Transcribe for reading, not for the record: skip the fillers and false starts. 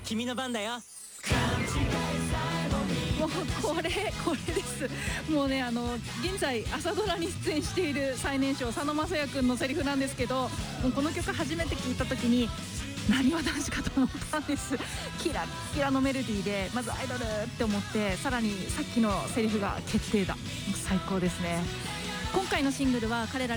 君の番だよ。 もうこれですもうね現在朝ドラに出演している最年少佐野晶哉くんのセリフなんですけど、もうこの曲初めて聞いた時になにわ男子かと思ったんです。キラッキラのメロディーでまずアイドルって思って、さらにさっきのセリフが決定だ。最高ですね。今回のシングルは彼ら